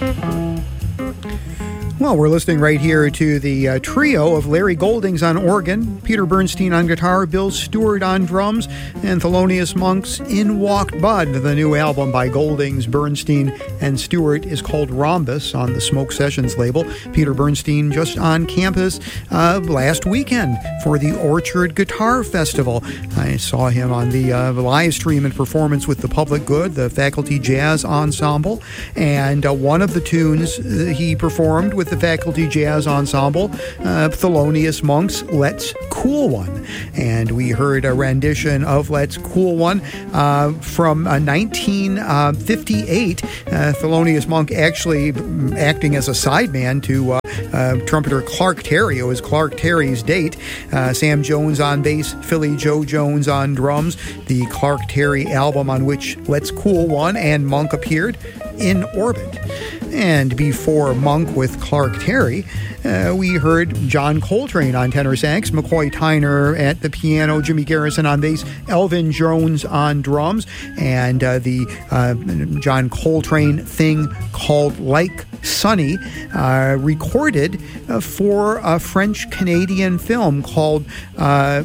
Well, we're listening right here to the trio of Larry Goldings on organ, Peter Bernstein on guitar, Bill Stewart on drums, and Thelonious Monk's In Walked Bud. The new album by Goldings, Bernstein, and Stewart is called Rhombus on the Smoke Sessions label. Peter Bernstein just on campus last weekend for the Orchard Guitar Festival. I saw him on the live stream and performance with the Public Good, the Faculty Jazz Ensemble, and one of the tunes he performed with the Faculty Jazz Ensemble, Thelonious Monk's Let's Cool One. And we heard a rendition of Let's Cool One from 1958. Thelonious Monk actually acting as a sideman to trumpeter Clark Terry. It was Clark Terry's date. Sam Jones on bass, Philly Joe Jones on drums. The Clark Terry album on which Let's Cool One and Monk appeared, In Orbit. And before Monk with Clark Terry, we heard John Coltrane on tenor sax, McCoy Tyner at the piano, Jimmy Garrison on bass, Elvin Jones on drums, and the John Coltrane thing called Like Sunny, recorded for a French-Canadian film called, I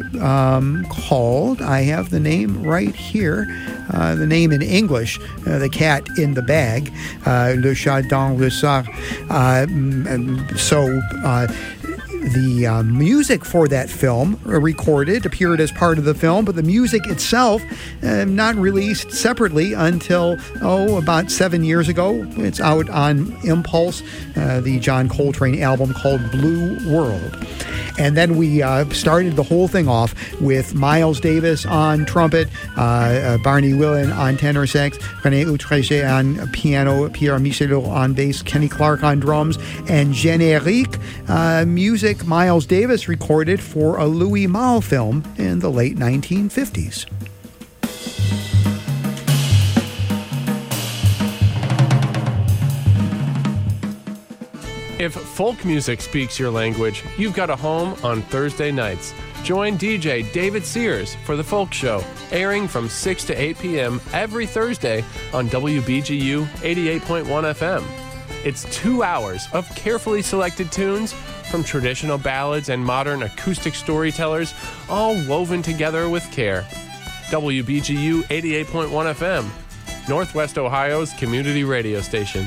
have the name right here, the name in English, The Cat in the Bag, Le Chat dans le Sac. The music for that film recorded appeared as part of the film, but the music itself not released separately until about 7 years ago. It's out on Impulse, the John Coltrane album called Blue World. And then we started the whole thing off with Miles Davis on trumpet, Barney Willen on tenor sax, René Outreger on piano, Pierre Michelot on bass, Kenny Clark on drums, and Générique, music Miles Davis recorded for a Louis Malle film in the late 1950s. If folk music speaks your language, you've got a home on Thursday nights. Join DJ David Sears for The Folk Show, airing from 6 to 8 p.m. every Thursday on WBGU 88.1 FM. It's 2 hours of carefully selected tunes from traditional ballads and modern acoustic storytellers, all woven together with care. WBGU 88.1 FM, Northwest Ohio's community radio station.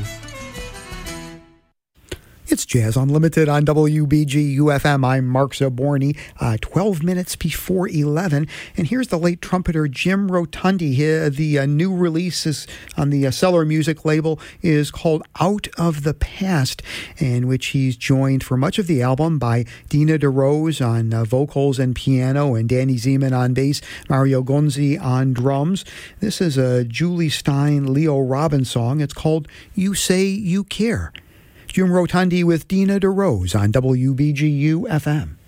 It's Jazz Unlimited on WBGU-FM. I'm Mark Zaborny, 12 minutes before 11. And here's the late trumpeter Jim Rotundi. The new release is on the Cellar Music label is called Out of the Past, in which he's joined for much of the album by Dina DeRose on vocals and piano, and Danny Zeman on bass, Mario Gonzi on drums. This is a Julie Stein, Leo Robbins song. It's called You Say You Care. Jim Rotundi with Dina DeRose on WBGU-FM.